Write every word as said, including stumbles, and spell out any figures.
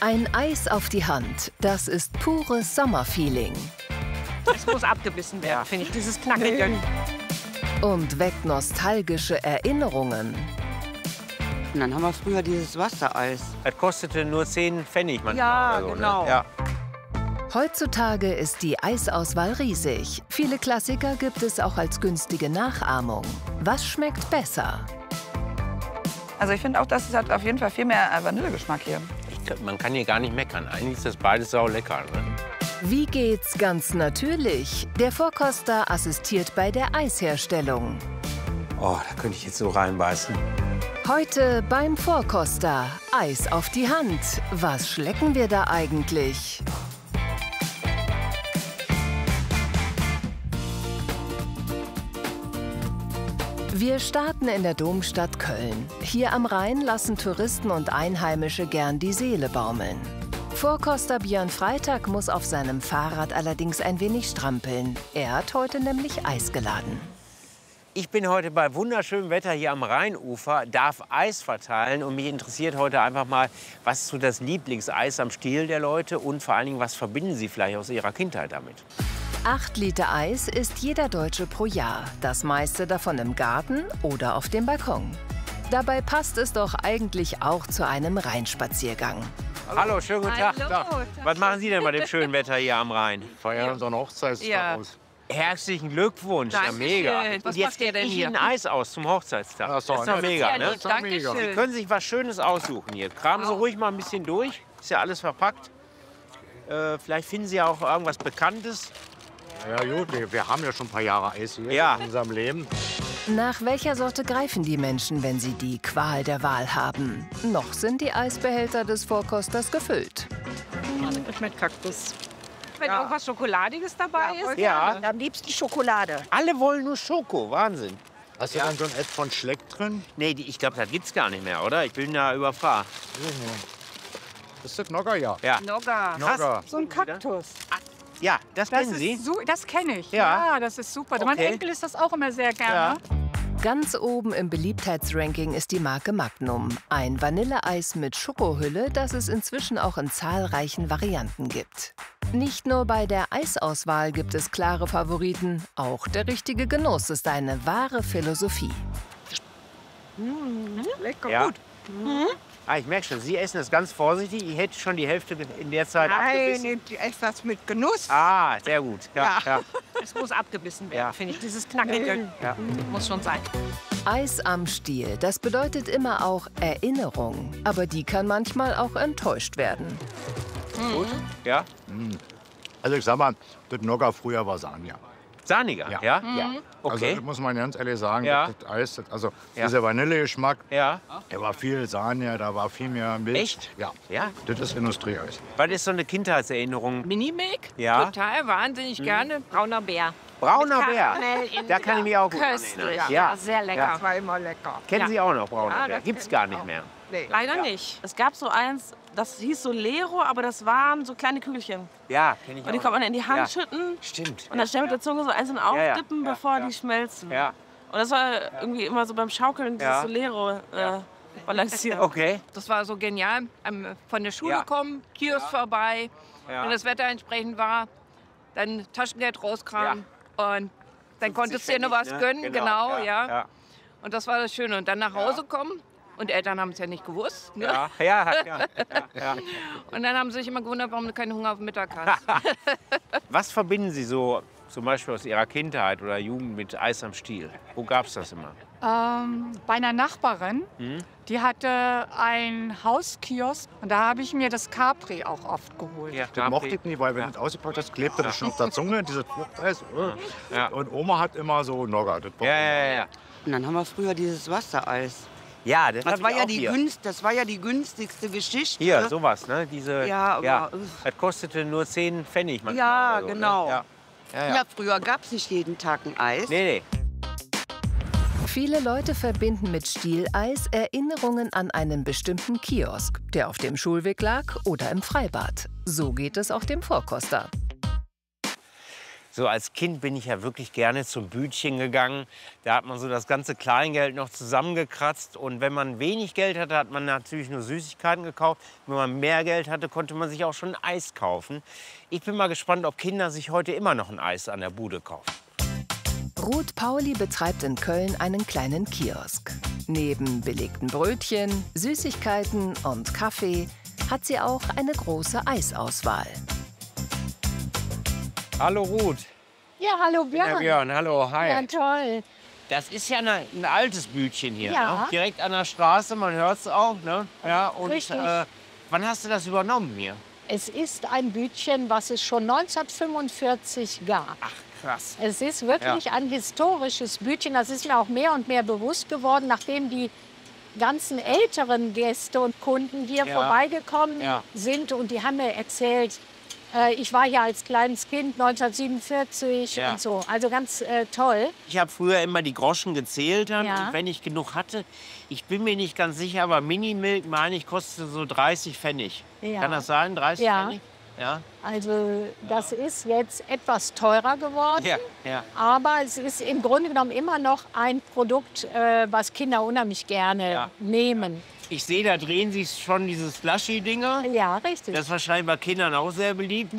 Ein Eis auf die Hand, das ist pures Sommerfeeling. Es muss abgebissen werden, finde ich, dieses Knackige. Und weckt nostalgische Erinnerungen. Und dann haben wir früher dieses Wassereis. Das kostete nur zehn Pfennig manchmal. Ja, oder so, genau. Ne? Ja. Heutzutage ist die Eisauswahl riesig. Viele Klassiker gibt es auch als günstige Nachahmung. Was schmeckt besser? Also ich finde auch, das hat auf jeden Fall viel mehr Vanillegeschmack hier. Ich, man kann hier gar nicht meckern. Eigentlich ist das beides sau lecker. Ne? Wie geht's ganz natürlich? Der Vorkoster assistiert bei der Eisherstellung. Oh, da könnte ich jetzt so reinbeißen. Heute beim Vorkoster. Eis auf die Hand. Was schlecken wir da eigentlich? Wir starten in der Domstadt Köln. Hier am Rhein lassen Touristen und Einheimische gern die Seele baumeln. Vorkoster Björn Freitag muss auf seinem Fahrrad allerdings ein wenig strampeln. Er hat heute nämlich Eis geladen. Ich bin heute bei wunderschönem Wetter hier am Rheinufer, darf Eis verteilen und mich interessiert heute einfach mal, was ist so das Lieblingseis am Stiel der Leute und vor allen Dingen, was verbinden Sie vielleicht aus Ihrer Kindheit damit? Acht Liter Eis isst jeder Deutsche pro Jahr. Das meiste davon im Garten oder auf dem Balkon. Dabei passt es doch eigentlich auch zu einem Rheinspaziergang. Hallo, Hallo schönen guten Tag. Hallo. Was machen Sie denn bei dem schönen Wetter hier am Rhein? Feiern unseren Hochzeitstag Ja. aus. Herzlichen Glückwunsch, ja, mega. Was Und jetzt macht ihr denn ich hier? Ihnen Eis aus zum Hochzeitstag. Ja, ist doch das ist doch nett. mega, ne? Das ist doch mega. Sie können sich was Schönes aussuchen hier. Kramen Sie ruhig mal ein bisschen durch. Ist ja alles verpackt. Äh, vielleicht finden Sie ja auch irgendwas Bekanntes. Ja gut, wir, wir haben ja schon ein paar Jahre Eis hier Ja. in unserem Leben. Nach welcher Sorte greifen die Menschen, wenn sie die Qual der Wahl haben? Noch sind die Eisbehälter des Vorkosters gefüllt. Mit Kaktus. Wenn auch was Schokoladiges dabei ist. Ja, Am liebsten Schokolade. alle wollen nur Schoko. Wahnsinn. Hast du dann so ein Ed von Schleck drin? Nee, die, ich glaube, das gibt's gar nicht mehr, oder? Ich bin da überfragt. Das ist das Nogger, ja. Ja. Nogga. Nogger. So ein Kaktus. Ja, das, Das, kennen Sie? ist su das kenne ich. Ja. Ja. das ist super. Mein Okay. Enkel ist das auch immer sehr gerne. Ganz oben im Beliebtheitsranking ist die Marke Magnum. Ein Vanilleeis mit Schokohülle, das es inzwischen auch in zahlreichen Varianten gibt. Nicht nur bei der Eisauswahl gibt es klare Favoriten, auch der richtige Genuss ist eine wahre Philosophie. Lecker Ja. gut. Ah, ich merke schon, Sie essen das ganz vorsichtig. Ich hätte schon die Hälfte in der Zeit abgebissen. ich esse das mit Genuss. Ah, sehr gut. Ja, ja. Es muss abgebissen werden, Ja. finde ich. Dieses Knackige Ja. muss schon sein. Eis am Stiel, das bedeutet immer auch Erinnerung. Aber die kann manchmal auch enttäuscht werden. Gut. Ja. Also ich sag mal, das Nogger früher war Sanja. Sahniger, ja? Ja. Ja. Also Okay. das muss man ganz ehrlich sagen, Ja. das Eis, das, also Ja. dieser Vanillegeschmack, Ja. der war viel Sahne, da war viel mehr Milch. Echt? Ja. Ja. Das ist Industrieeis. Was ist so eine Kindheitserinnerung? Minimilk? Ja. Total, wahnsinnig gerne. Brauner Bär. Brauner Mit Bär. Karamell in- Da kann ich mich auch gut Köstlich. erinnern. Ja, sehr lecker. Ja. Das war immer lecker. Kennen Ja. Sie auch noch brauner Ja, Bär? das Gibt's kenn gar ich nicht auch. mehr. Leider nicht. Es gab so eins, das hieß so Lero, aber das waren so kleine Kügelchen. Ja, kenne ich Und die auch. konnte man in die Hand Ja. schütten Stimmt. und dann schnell mit der Zunge so einzeln Ja, ja. aufdippen, Ja, bevor ja. die schmelzen. Ja. Und das war irgendwie immer so beim Schaukeln, dieses Ja. so Lero äh, balancieren. Okay. Das war so genial. Ähm, Von der Schule Ja. kommen, Kiosk vorbei. Ja. Wenn das Wetter entsprechend war, dann Taschengeld rauskramen. Und dann konntest du dir noch was ne? gönnen. Genau, ja. Ja. Und das war das Schöne. Und dann nach Hause kommen. Und Eltern haben es ja nicht gewusst. Ne? Ja, ja, ja, ja, ja. Und dann haben sie sich immer gewundert, warum du keinen Hunger auf den Mittag hast. Was verbinden Sie so zum Beispiel aus Ihrer Kindheit oder Jugend mit Eis am Stiel? Wo gab es das immer? Ähm, bei einer Nachbarin, die hatte einen Hauskiosk und da habe ich mir das Capri auch oft geholt. Ja, Das mochte ich nicht, weil wenn du das ausgepackt hast, klebte das schon auf der Zunge, dieses Fruchteis. Ja. Und Oma hat immer so Nogger. Das Ja, ja, ja. Und dann haben wir früher dieses Wassereis. Ja, das, Das hab war, ich ja auch die hier. günst, das war ja die günstigste Geschichte. Hier, sowas, ne? Diese, Ja, aber, uff. Das kostete nur zehn Pfennig manchmal. Ja, oder so, genau. Ne? Ja. Ja, ja. Ja, früher gab es nicht jeden Tag ein Eis. Nee, nee. Viele Leute verbinden mit Stieleis Erinnerungen an einen bestimmten Kiosk, der auf dem Schulweg lag oder im Freibad. So geht es auch dem Vorkoster. So als Kind bin ich ja wirklich gerne zum Bütchen gegangen. Da hat man so das ganze Kleingeld noch zusammengekratzt. Und wenn man wenig Geld hatte, hat man natürlich nur Süßigkeiten gekauft. Wenn man mehr Geld hatte, konnte man sich auch schon ein Eis kaufen. Ich bin mal gespannt, ob Kinder sich heute immer noch ein Eis an der Bude kaufen. Ruth Pauli betreibt in Köln einen kleinen Kiosk. Neben belegten Brötchen, Süßigkeiten und Kaffee hat sie auch eine große Eisauswahl. Hallo Ruth. Ja, hallo Björn. Ja, Björn, hallo, hi. Ja, toll. Das ist ja eine, ein altes Bütchen hier, Ja. ne? Direkt an der Straße, man hört es auch. Ne? Ja, und, Richtig. Äh, wann hast du das übernommen hier? Es ist ein Bütchen, was es schon neunzehnhundertfünfundvierzig gab. Ach, krass. Es ist wirklich ein historisches Bütchen. Das ist mir auch mehr und mehr bewusst geworden, nachdem die ganzen älteren Gäste und Kunden hier Ja. vorbeigekommen Ja. sind. Und die haben mir erzählt, äh, ich war hier als kleines Kind neunzehnhundertsiebenundvierzig Ja. und so. Also ganz äh, toll. Ich habe früher immer die Groschen gezählt, dann, Ja. wenn ich genug hatte. Ich bin mir nicht ganz sicher, aber Minimilk, meine ich, kostete so dreißig Pfennig. Ja. Kann das sein, dreißig Ja. Pfennig? Ja. Also das ist jetzt etwas teurer geworden. Ja, ja. Aber es ist im Grunde genommen immer noch ein Produkt, äh, was Kinder unheimlich gerne Ja. nehmen. Ich sehe, da drehen sich schon diese Slushy-Dinger. Ja, richtig. Das ist wahrscheinlich bei Kindern auch sehr beliebt.